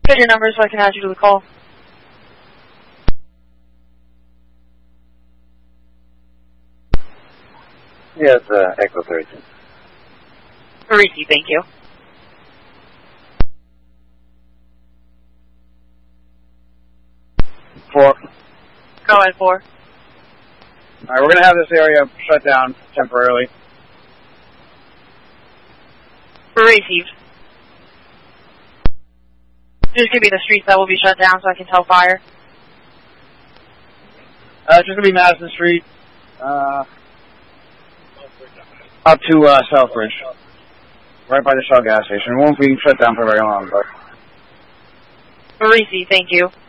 Get your number so I can add you to the call. Yes, Echo 13. Parisi, thank you. Four. Go ahead, 4. Alright, we're going to have this area shut down temporarily. Received. Just give me the streets that will be shut down so I can tell fire. It's just going to be Madison Street, up to Southbridge, right by the Shell gas station. It won't be shut down for very long, but... Parisi, thank you.